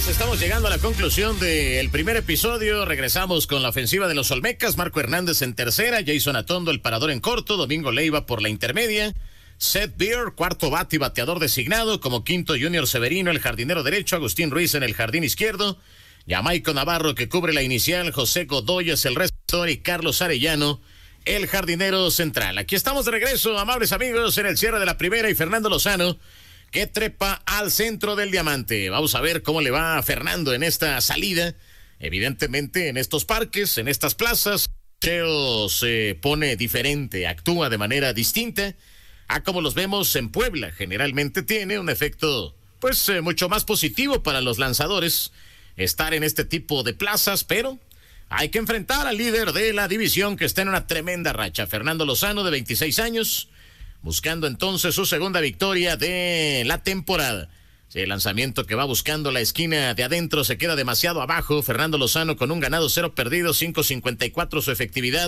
amigos, estamos llegando a la conclusión del primer episodio. Regresamos con la ofensiva de los Olmecas. Marco Hernández en tercera, Jason Atondo el parador en corto, Domingo Leiva por la intermedia, Seth Beer, cuarto bate y bateador designado, como quinto Junior Severino, el jardinero derecho, Agustín Ruiz en el jardín izquierdo, Jamaico Navarro que cubre la inicial, José Godoy es el receptor y Carlos Arellano el jardinero central. Aquí estamos de regreso, amables amigos, en el cierre de la primera y Fernando Lozano que trepa al centro del diamante. Vamos a ver cómo le va a Fernando en esta salida. Evidentemente en estos parques, en estas plazas, Cheo se pone diferente, actúa de manera distinta a como los vemos en Puebla. Generalmente tiene un efecto pues mucho más positivo para los lanzadores estar en este tipo de plazas, pero hay que enfrentar al líder de la división que está en una tremenda racha, Fernando Lozano, de 26 años, buscando entonces su segunda victoria de la temporada. El lanzamiento que va buscando la esquina de adentro se queda demasiado abajo. Fernando Lozano con un ganado, 0 perdidos, 5.54 su efectividad,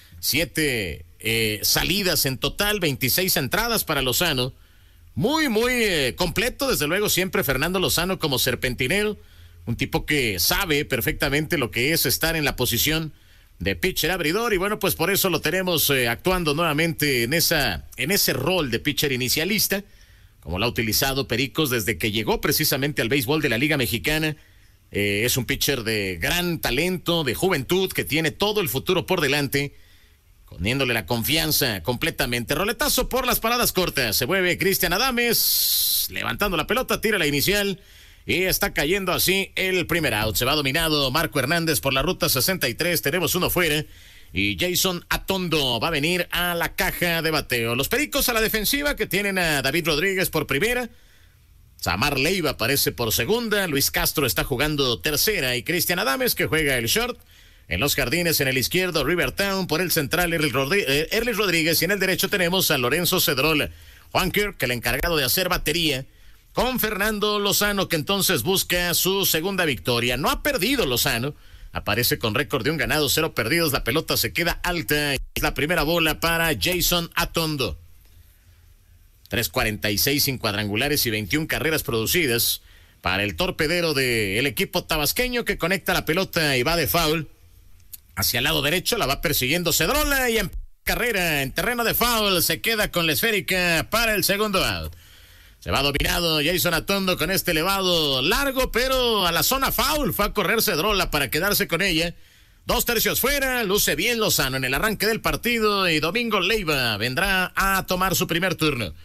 7 salidas en total, 26 entradas para Lozano. Muy completo, desde luego, siempre Fernando Lozano como serpentinero, un tipo que sabe perfectamente lo que es estar en la posición de pitcher abridor, y bueno, pues por eso lo tenemos actuando nuevamente en ese rol de pitcher inicialista, como lo ha utilizado Pericos desde que llegó precisamente al béisbol de la Liga Mexicana. Es un pitcher de gran talento, de juventud, que tiene todo el futuro por delante, poniéndole la confianza completamente. Roletazo por las paradas cortas, se mueve Cristian Adames, levantando la pelota, tira la inicial, y está cayendo así el primer out. Se va dominado Marco Hernández por la ruta 63. Tenemos uno fuera. Y Jason Atondo va a venir a la caja de bateo. Los Pericos a la defensiva, que tienen a David Rodríguez por primera. Samar Leiva aparece por segunda. Luis Castro está jugando tercera. Y Cristian Adames, que juega el short. En los jardines, en el izquierdo, Rivertown. Por el central, Erlis Rodríguez. Y en el derecho tenemos a Lorenzo Cedrol. Juan Kirk, el encargado de hacer batería con Fernando Lozano, que entonces busca su segunda victoria. No ha perdido Lozano, aparece con récord de un ganado, 0 perdidos, la pelota se queda alta, es la primera bola para Jason Atondo. 3.46 sin cuadrangulares y 21 carreras producidas para el torpedero del equipo tabasqueño, que conecta la pelota y va de foul hacia el lado derecho, la va persiguiendo Cedrola, y en carrera, en terreno de foul, se queda con la esférica para el segundo out. Se va dominado Jason Atondo con este elevado largo, pero a la zona foul fue a correr Cedrola para quedarse con ella. 2 tercios fuera, luce bien Lozano en el arranque del partido, y Domingo Leiva vendrá a tomar su primer turno.